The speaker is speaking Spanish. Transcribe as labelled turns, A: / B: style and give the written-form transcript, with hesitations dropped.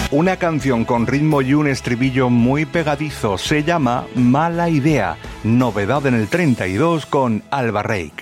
A: Una canción con ritmo y un estribillo muy pegadizo se llama Mala Idea, novedad en el 32 con Alba Reich.